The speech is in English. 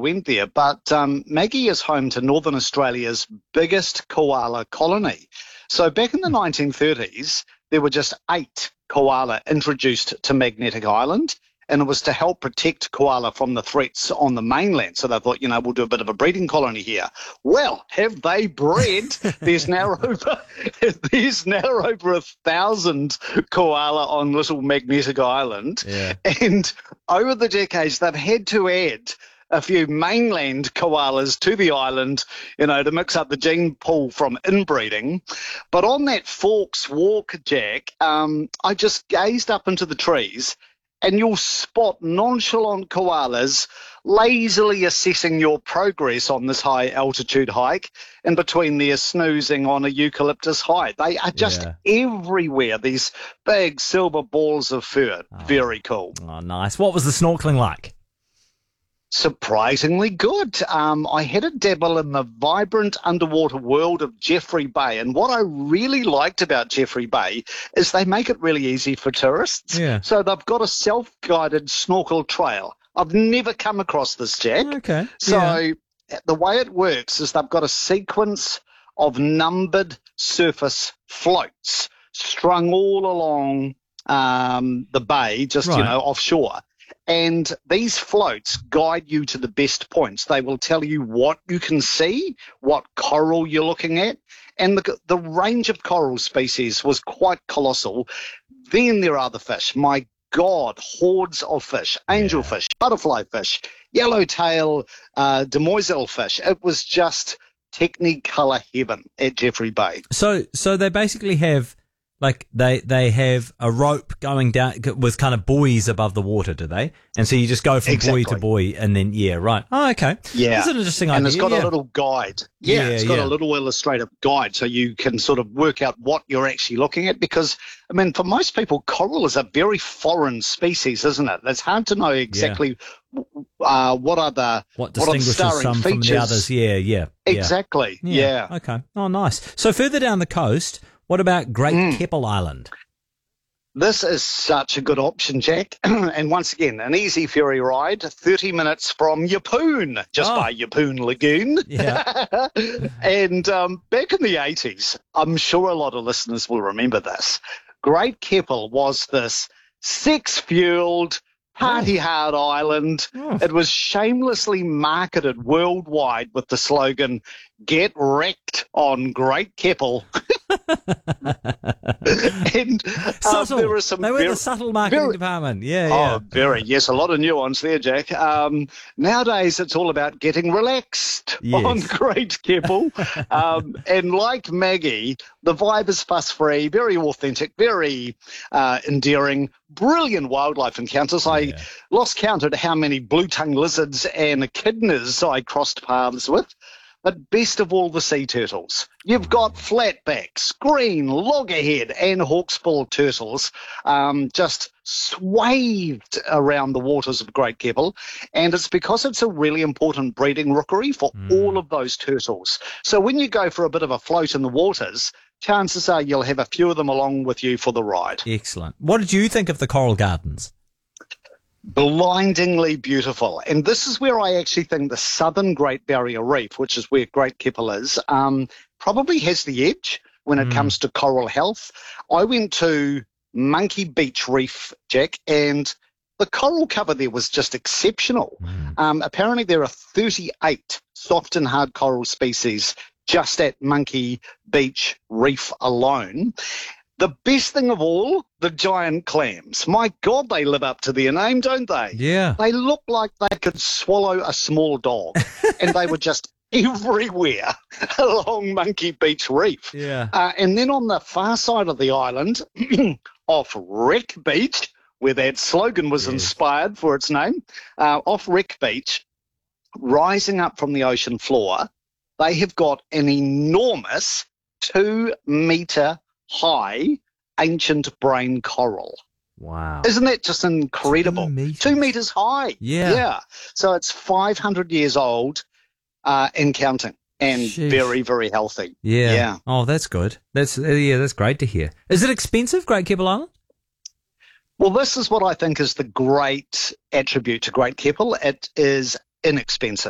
went there, but Maggie is home to Northern Australia's biggest koala colony. So back in the 1930s, there were just 8 koala introduced to Magnetic Island, and it was to help protect koala from the threats on the mainland. So they thought, we'll do a bit of a breeding colony here. Well, have they bred? There's now over 1,000 koala on little Magnetic Island. Yeah. And over the decades, they've had to add a few mainland koalas to the island, to mix up the gene pool from inbreeding. But on that Forks Walk, Jack, I just gazed up into the trees, and you'll spot nonchalant koalas lazily assessing your progress on this high-altitude hike, in between they're snoozing on a eucalyptus height. They are just everywhere, these big silver balls of fur. Very cool. Oh, nice. What was the snorkeling like? Surprisingly good. I had a dabble in the vibrant underwater world of Jeffrey Bay, and what I really liked about Jeffrey Bay is they make it really easy for tourists. Yeah. So they've got a self-guided snorkel trail. I've never come across this, Jack. Okay. So the way it works is they've got a sequence of numbered surface floats strung all along the bay, just, offshore. And these floats guide you to the best points. They will tell you what you can see, what coral you're looking at, and the range of coral species was quite colossal. Then there are the fish. My God, hordes of fish, angelfish, butterfly fish, yellowtail, demoiselle fish. It was just technicolor heaven at Jeffrey Bay. So they basically have... they have a rope going down with kind of buoys above the water, do they? And so you just go from buoy to buoy, and then right. Oh, okay. Yeah, that's an interesting idea. And it's got a little guide. It's got a little illustrative guide, so you can sort of work out what you're actually looking at. Because for most people, coral is a very foreign species, isn't it? It's hard to know exactly what distinguishes some features from the others. Yeah. Exactly. Yeah. Okay. Oh, nice. So further down the coast, what about Great Keppel Island? This is such a good option, Jack. And once again, an easy ferry ride, 30 minutes from Yeppoon, by Yeppoon Lagoon. Yeah. And back in the 80s, I'm sure a lot of listeners will remember this. Great Keppel was this sex-fueled, party-hard island. It was shamelessly marketed worldwide with the slogan, "Get wrecked on Great Keppel." And there were some they were the subtle marketing department. Yeah. Very. Yes, a lot of nuance there, Jack. Nowadays, it's all about getting relaxed on Great Keppel. And like Maggie, the vibe is fuss-free, very authentic, very endearing, brilliant wildlife encounters. I lost count at how many blue-tongued lizards and echidnas I crossed paths with. But best of all, the sea turtles. You've got flatbacks, green, loggerhead, and hawksbill turtles just swathed around the waters of Great Keppel. And it's because it's a really important breeding rookery for all of those turtles. So when you go for a bit of a float in the waters, chances are you'll have a few of them along with you for the ride. Excellent. What did you think of the coral gardens? Blindingly beautiful. And this is where I actually think the southern Great Barrier Reef, which is where Great Keppel is, probably has the edge when it comes to coral health. I went to Monkey Beach Reef, Jack, and the coral cover there was just exceptional. Apparently there are 38 soft and hard coral species just at Monkey Beach Reef alone. The best thing of all, the giant clams. My God, they live up to their name, don't they? Yeah. They look like they could swallow a small dog, and they were just everywhere along Monkey Beach Reef. Yeah. And then on the far side of the island, off Wreck Beach, where that slogan was inspired for its name, off Wreck Beach, rising up from the ocean floor, they have got an enormous 2-metre high ancient brain coral. Wow. Isn't that just incredible? 2 meters high. Yeah. So it's 500 years old and counting, and very, very healthy. Yeah. Oh, that's good. That's great to hear. Is it expensive, Great Keppel Island? Well, this is what I think is the great attribute to Great Keppel. It is inexpensive.